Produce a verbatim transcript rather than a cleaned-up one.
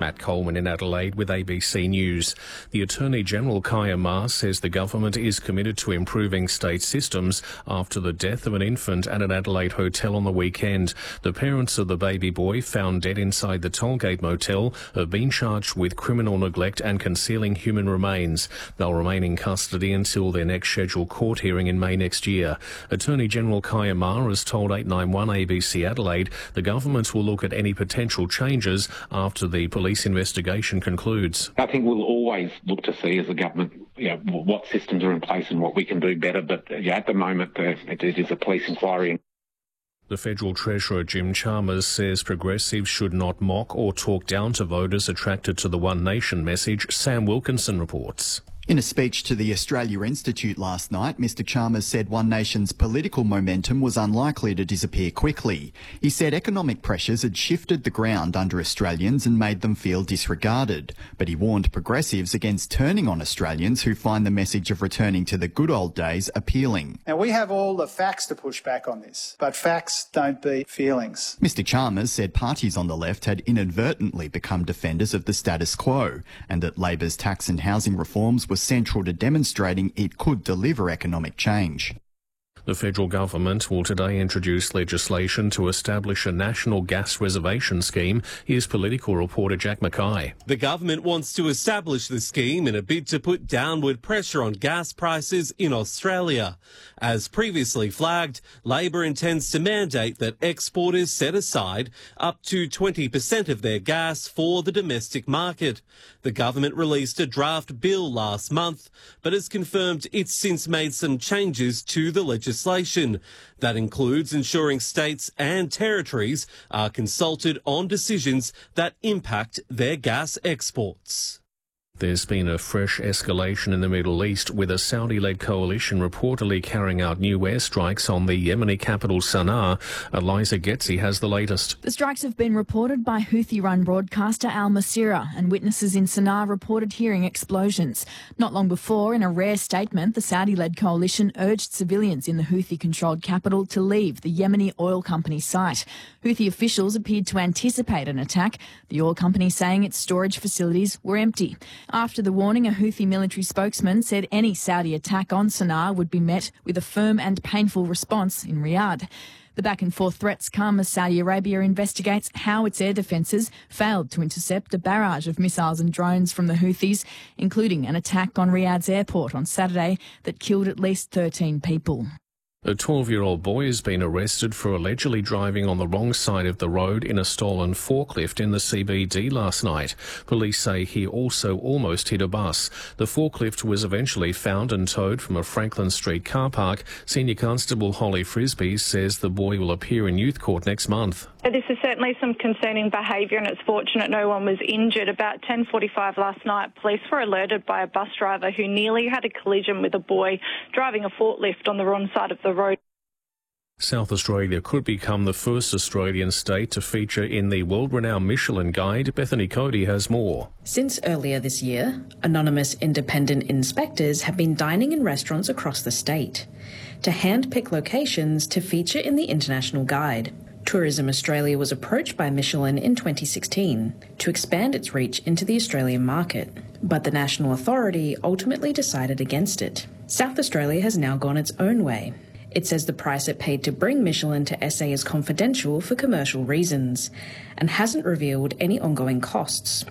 Matt Coleman in Adelaide with A B C News. The Attorney-General Kaya Ma says the government is committed to improving state systems after the death of an infant at an Adelaide hotel on the weekend. The parents of the baby boy found dead inside the Tollgate motel have been charged with criminal neglect and concealing human remains. They'll remain in custody until their next scheduled court hearing in May next year. Attorney-General Kaya Ma has told eight nine one A B C Adelaide the government will look at any potential changes after the police investigation concludes. I think we'll always look to see as a government, you know, what systems are in place and what we can do better. But yeah, at the moment, uh, it, it is a police inquiry. The Federal Treasurer Jim Chalmers says progressives should not mock or talk down to voters attracted to the One Nation message. Sam Wilkinson reports. In a speech to the Australia Institute last night, Mister Chalmers said One Nation's political momentum was unlikely to disappear quickly. He said economic pressures had shifted the ground under Australians and made them feel disregarded. But he warned progressives against turning on Australians who find the message of returning to the good old days appealing. Now, we have all the facts to push back on this, but facts don't beat feelings. Mister Chalmers said parties on the left had inadvertently become defenders of the status quo and that Labor's tax and housing reforms were was central to demonstrating it could deliver economic change. The federal government will today introduce legislation to establish a national gas reservation scheme. Here's political reporter Jack Mackay. The government wants to establish the scheme in a bid to put downward pressure on gas prices in Australia. As previously flagged, Labor intends to mandate that exporters set aside up to twenty percent of their gas for the domestic market. The government released a draft bill last month, but has confirmed it's since made some changes to the legislation. Legislation. That includes ensuring states and territories are consulted on decisions that impact their gas exports. There's been a fresh escalation in the Middle East, with a Saudi-led coalition reportedly carrying out new airstrikes on the Yemeni capital Sana'a. Eliza Getzi has the latest. The strikes have been reported by Houthi-run broadcaster Al Masirah, and witnesses in Sana'a reported hearing explosions. Not long before, in a rare statement, the Saudi-led coalition urged civilians in the Houthi-controlled capital to leave the Yemeni oil company site. Houthi officials appeared to anticipate an attack, the oil company saying its storage facilities were empty. After the warning, a Houthi military spokesman said any Saudi attack on Sana'a would be met with a firm and painful response in Riyadh. The back-and-forth threats come as Saudi Arabia investigates how its air defences failed to intercept a barrage of missiles and drones from the Houthis, including an attack on Riyadh's airport on Saturday that killed at least thirteen people. A twelve-year-old boy has been arrested for allegedly driving on the wrong side of the road in a stolen forklift in the C B D last night. Police say he also almost hit a bus. The forklift was eventually found and towed from a Franklin Street car park. Senior Constable Holly Frisbee says the boy will appear in youth court next month. This is certainly some concerning behaviour, and it's fortunate no one was injured. About ten forty-five last night, police were alerted by a bus driver who nearly had a collision with a boy driving a forklift on the wrong side of the road. South Australia could become the first Australian state to feature in the world-renowned Michelin Guide. Bethany Cody has more. Since earlier this year, anonymous independent inspectors have been dining in restaurants across the state to hand-pick locations to feature in the International Guide. Tourism Australia was approached by Michelin in twenty sixteen to expand its reach into the Australian market, but the national authority ultimately decided against it. South Australia has now gone its own way. It says the price it paid to bring Michelin to S A is confidential for commercial reasons and hasn't revealed any ongoing costs.